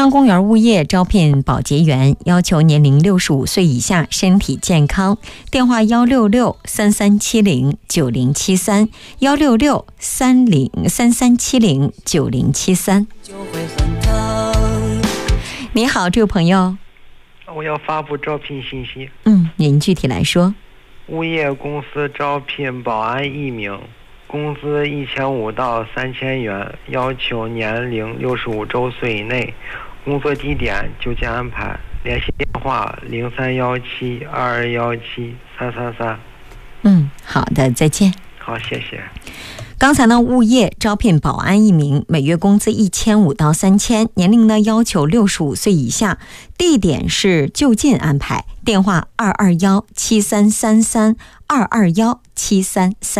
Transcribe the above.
江公园物业招聘保洁员，要求年龄65岁以下，身体健康。电话166-3370-9073 166-3370-9073。你好，这位朋友。 我要发布招聘信息。 您具体来说。 物业公司招聘保安1名，工资1500到3000元，要求年龄65周岁以内，工作地点就近安排，联系电话0317221733。 好的，再见。 好，谢谢。 刚才呢，物业招聘保安1名，每月工资1500到3000，年龄呢要求65岁以下，地点是就近安排，电话2217333 2217333。